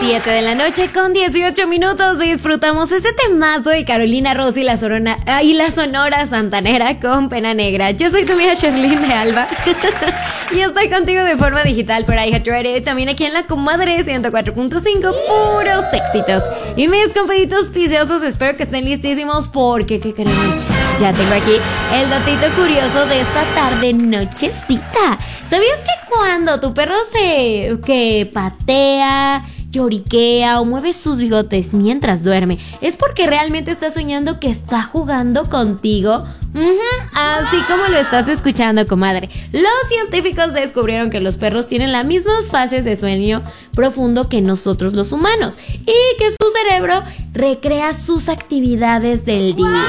7 de la noche con 18 minutos disfrutamos este temazo de Carolina Rossi y la Sonora Santanera con Pena Negra. Yo soy tu amiga Sherlyn de Alba y estoy contigo de forma digital por iHeartRadio y también aquí en La Comadre 104.5, puros éxitos. Y mis compeditos viciosos, espero que estén listísimos porque, ¿qué creen? Ya tengo aquí el datito curioso de esta tarde nochecita. ¿Sabías que cuando tu perro que patea, lloriquea o mueve sus bigotes mientras duerme es porque realmente está soñando que está jugando contigo? Así como lo estás escuchando, comadre. Los científicos descubrieron que los perros tienen las mismas fases de sueño profundo que nosotros los humanos y que su cerebro recrea sus actividades del día.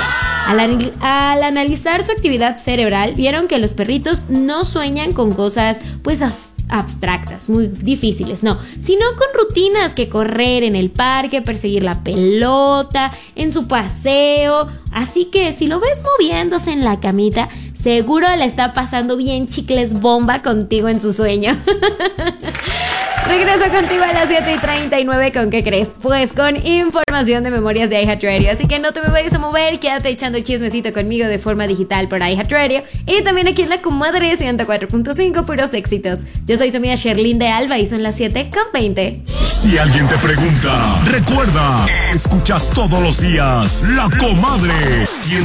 Al analizar su actividad cerebral, vieron que los perritos no sueñan con cosas pues abstractas, muy difíciles, no, sino con rutinas que correr en el parque, perseguir la pelota, en su paseo. Así que si lo ves moviéndose en la camita, seguro la está pasando bien chicles bomba contigo en su sueño. Regreso contigo a las 7:39. ¿Con qué crees? Pues con información de Memorias de iHeartRadio. Así que no te me vayas a mover, quédate echando chismecito conmigo de forma digital por iHeartRadio y también aquí en La Comadre 104.5, puros éxitos. Yo soy tu amiga Sherlyn de Alba y son las 7:20. Si alguien te pregunta, recuerda, escuchas todos los días La Comadre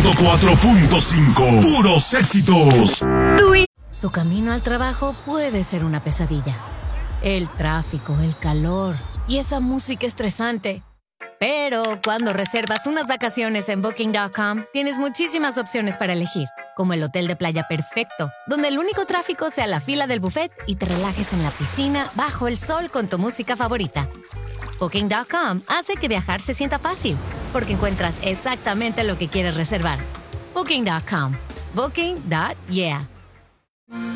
104.5, puros éxitos. Tu camino al trabajo puede ser una pesadilla. El tráfico, el calor y esa música estresante. Pero cuando reservas unas vacaciones en Booking.com, tienes muchísimas opciones para elegir, como el hotel de playa perfecto, donde el único tráfico sea la fila del buffet y te relajes en la piscina bajo el sol con tu música favorita. Booking.com hace que viajar se sienta fácil, porque encuentras exactamente lo que quieres reservar. Booking.com. Booking.yeah.